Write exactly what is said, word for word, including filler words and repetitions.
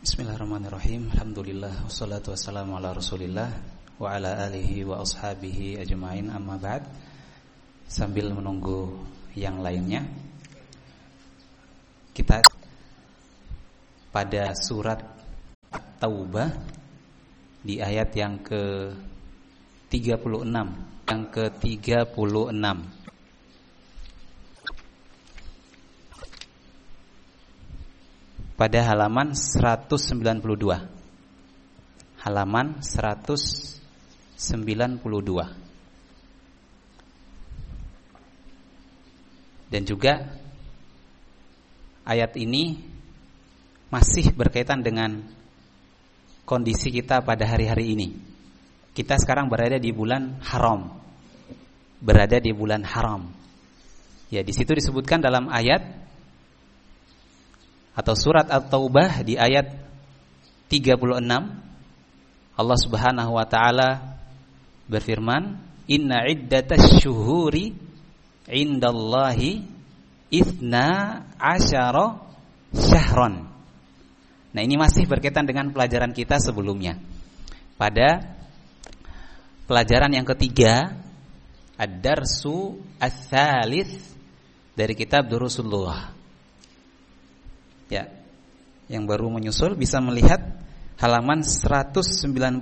Bismillahirrahmanirrahim. Alhamdulillah wassalatu wassalamu ala Rasulillah wa ala alihi wa ashabihi ajmain, amma ba'd. Sambil menunggu yang lainnya, kita pada surat At-Taubah di ayat yang ke tiga puluh enam, yang ke tiga puluh enam. Pada halaman seratus sembilan puluh dua. Halaman seratus sembilan puluh dua. Dan juga ayat ini masih berkaitan dengan kondisi kita pada hari-hari ini. Kita sekarang berada di bulan haram. Berada di bulan haram. Ya, di situ disebutkan dalam ayat atau surat At-Taubah di ayat tiga puluh enam, Allah Subhanahu wa taala berfirman, "Inna iddatasy syuhuri indallahi itsna asyara syahron." Nah, ini masih berkaitan dengan pelajaran kita sebelumnya. Pada pelajaran yang ketiga, Ad-Darsu Ats-Tsalits dari kitab Durusullah. Ya, yang baru menyusul bisa melihat halaman seratus sembilan